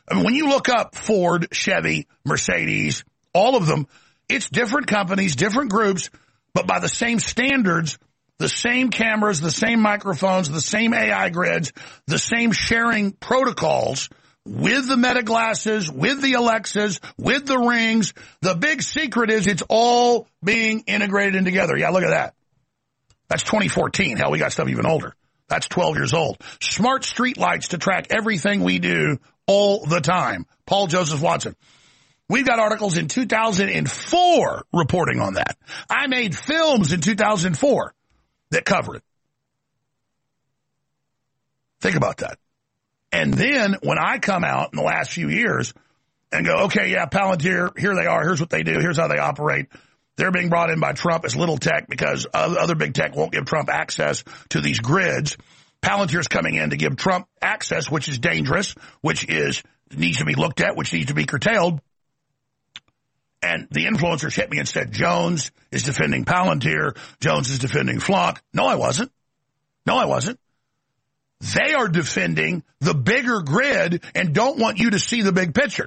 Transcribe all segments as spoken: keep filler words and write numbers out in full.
I mean, when you look up Ford, Chevy, Mercedes, all of them, it's different companies, different groups, but by the same standards, the same cameras, the same microphones, the same A I grids, the same sharing protocols with the Meta glasses, with the Alexas, with the Rings. The big secret is it's all being integrated in together. Yeah, look at that. That's twenty fourteen. Hell, we got stuff even older. That's twelve years old. Smart street lights to track everything we do all the time. Paul Joseph Watson. We've got articles in two thousand four reporting on that. I made films in two thousand four that cover it. Think about that. And then when I come out in the last few years and go, okay, yeah, Palantir, here they are. Here's what they do. Here's how they operate. They're being brought in by Trump as little tech because other big tech won't give Trump access to these grids. Palantir's coming in to give Trump access, which is dangerous, which is needs to be looked at, which needs to be curtailed. And the influencers hit me and said, Jones is defending Palantir. Jones is defending Flock. No, I wasn't. No, I wasn't. They are defending the bigger grid and don't want you to see the big picture.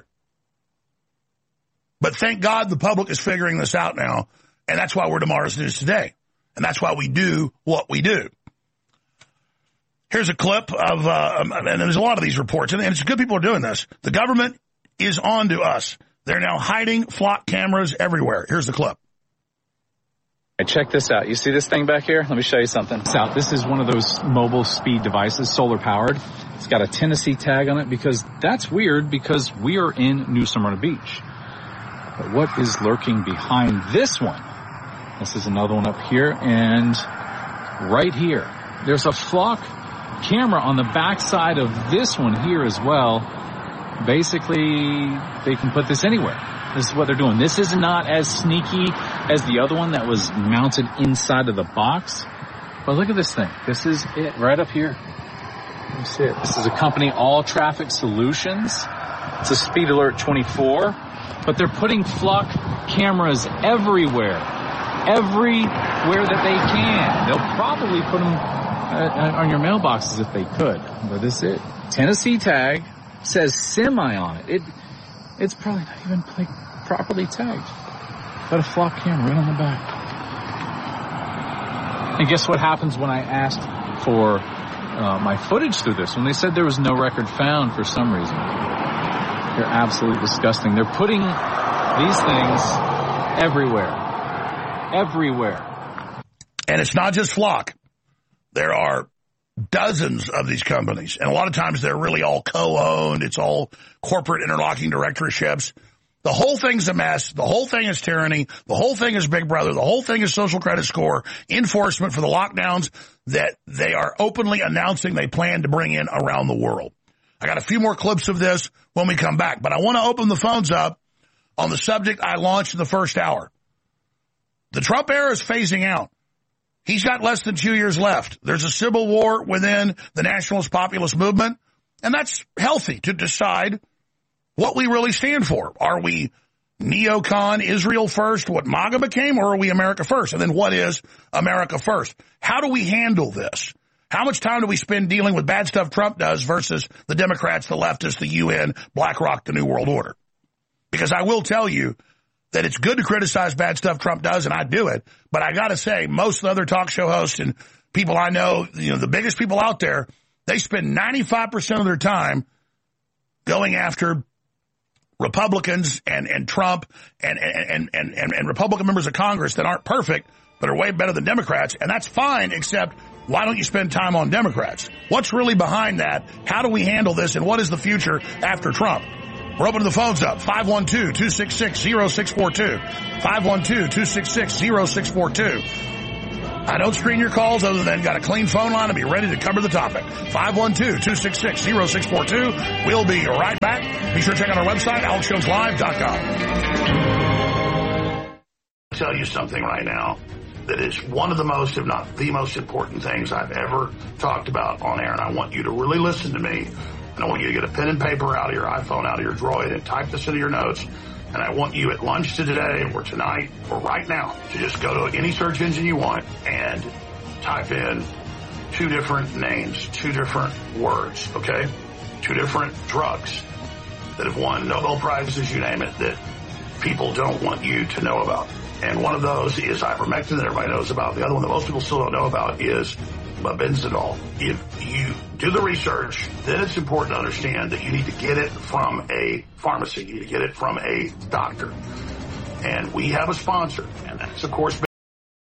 But thank God the public is figuring this out now, and that's why we're Tomorrow's News Today. And that's why we do what we do. Here's a clip of, uh, and there's a lot of these reports, and it's good people are doing this. The government is on to us. They're now hiding Flock cameras everywhere. Here's the clip. Hey, check this out. You see this thing back here? Let me show you something. This is one of those mobile speed devices, solar powered. It's got a Tennessee tag on it because that's weird because we are in New Smyrna Beach. But what is lurking behind this one? This is another one up here and right here. There's a Flock camera on the backside of this one here as well. Basically, they can put this anywhere. This is what they're doing. This is not as sneaky as the other one that was mounted inside of the box. But look at this thing. This is it right up here. You see it. This is a company, All Traffic Solutions. It's a Speed Alert twenty-four. But they're putting Flock cameras everywhere. Everywhere that they can. They'll probably put them uh, on your mailboxes if they could. But this is it. Tennessee tag. Says semi on it. It it's probably not even like properly tagged. Got a Flock camera right on the back. And guess what happens when I asked for uh, my footage through this one? They said there was no record found for some reason. They're absolutely disgusting. They're putting these things everywhere. Everywhere. And it's not just Flock. There are dozens of these companies, and a lot of times they're really all co-owned. It's all corporate interlocking directorships. The whole thing's a mess. The whole thing is tyranny. The whole thing is Big Brother. The whole thing is social credit score enforcement for the lockdowns that they are openly announcing they plan to bring in around the world. I got a few more clips of this when we come back, but I want to open the phones up on the subject I launched in the first hour. The Trump era is phasing out. He's got less than two years left. There's a civil war within the nationalist populist movement, and that's healthy to decide what we really stand for. Are we neocon, Israel first, what MAGA became, or are we America first? And then what is America first? How do we handle this? How much time do we spend dealing with bad stuff Trump does versus the Democrats, the leftists, the U N, BlackRock, the New World Order? Because I will tell you that it's good to criticize bad stuff Trump does, and I do it. But I got to say, most of the other talk show hosts and people I know, you know, the biggest people out there, they spend ninety-five percent of their time going after Republicans and, and Trump and, and, and, and, and Republican members of Congress that aren't perfect, but are way better than Democrats. And that's fine, except why don't you spend time on Democrats? What's really behind that? How do we handle this? And what is the future after Trump? We're opening the phones up. five one two, two six six, zero six four two. five one two, two six six, zero six four two. I don't screen your calls other than got a clean phone line and be ready to cover the topic. five one two, two six six, zero six four two. We'll be right back. Be sure to check out our website, alex jones live dot com. I'll tell you something right now that is one of the most, if not the most important things I've ever talked about on air, and I want you to really listen to me. And I want you to get a pen and paper out of your iPhone, out of your Droid, and type this into your notes. And I want you at lunch today or tonight or right now to just go to any search engine you want and type in two different names, two different words, okay? Two different drugs. that have won Nobel Prizes, you name it, that people don't want you to know about. And one of those is ivermectin that everybody knows about. The other one that most people still don't know about is Benzidol. If you do the research, then it's important to understand that you need to get it from a pharmacy. You need to get it from a doctor. And we have a sponsor, and that's, of course,